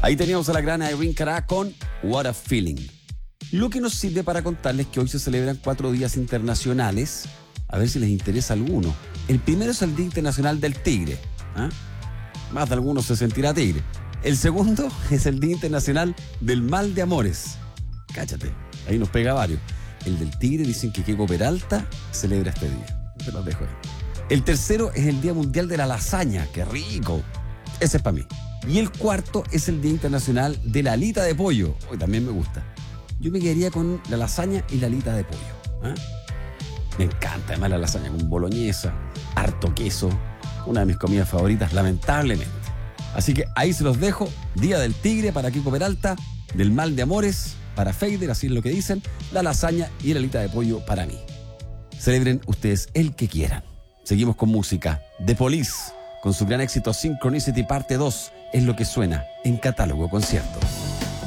Ahí teníamos a la gran Irene Cara con What a Feeling. Lo que nos sirve para contarles que hoy se celebran 4 días internacionales. A ver si les interesa alguno. El primero es el Día Internacional del Tigre. Más de algunos se sentirá tigre. El segundo es el Día Internacional del Mal de Amores. Cáchate, ahí nos pega varios. El del tigre, dicen que Keiko Peralta celebra este día. Se los dejo ahí. El tercero es el Día Mundial de la Lasaña. ¡Qué rico! Ese es para mí. Y el cuarto es el Día Internacional de la Alita de Pollo. Hoy también me gusta. Yo me quedaría con la lasaña y la alita de pollo. Me encanta además la lasaña con boloñesa, harto queso. Una de mis comidas favoritas, lamentablemente. Así que ahí se los dejo. Día del Tigre para Keiko Peralta, del Mal de Amores para Feider, así es lo que dicen, la lasaña y la alita de pollo para mí. Celebren ustedes el que quieran. Seguimos con música. The Police, con su gran éxito Synchronicity Parte 2, es lo que suena en Catálogo Concierto.